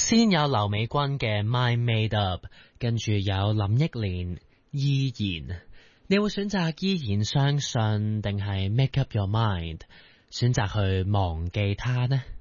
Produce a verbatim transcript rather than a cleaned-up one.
先有劉美君嘅 Mind Made Up， 跟住有林憶蓮依然。你會選擇依然相信定係 make up your mind， 選擇去忘記他呢？